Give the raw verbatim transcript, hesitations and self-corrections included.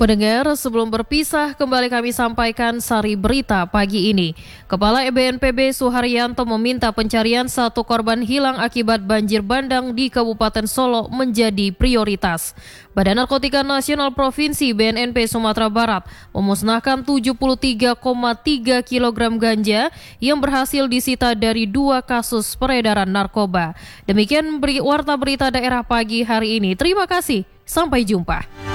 Pendengar, sebelum berpisah, kembali kami sampaikan sari berita pagi ini. Kepala E B N P B Suharyanto meminta pencarian satu korban hilang akibat banjir bandang di Kabupaten Solo menjadi prioritas. Badan Narkotika Nasional Provinsi B N N P Sumatera Barat memusnahkan tujuh puluh tiga koma tiga kilogram ganja yang berhasil disita dari dua kasus peredaran narkoba. Demikian beri warta berita daerah pagi hari ini. Terima kasih, sampai jumpa.